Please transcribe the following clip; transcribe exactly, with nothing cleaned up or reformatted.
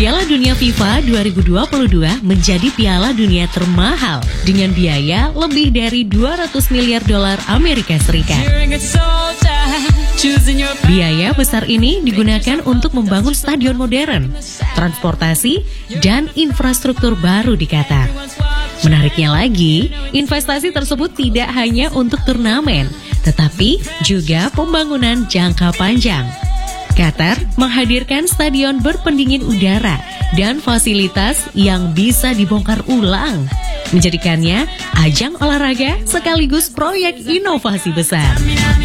Piala Dunia FIFA dua ribu dua puluh dua menjadi piala dunia termahal dengan biaya lebih dari dua ratus miliar dolar Amerika Serikat. Biaya besar ini digunakan untuk membangun stadion modern, transportasi, dan infrastruktur baru di Qatar. Menariknya lagi, investasi tersebut tidak hanya untuk turnamen, tetapi juga pembangunan jangka panjang. Qatar menghadirkan stadion berpendingin udara dan fasilitas yang bisa dibongkar ulang, menjadikannya ajang olahraga sekaligus proyek inovasi besar.